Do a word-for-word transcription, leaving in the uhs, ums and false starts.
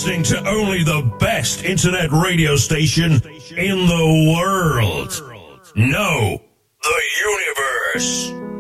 listening to only the best internet radio station in the world. No, the universe.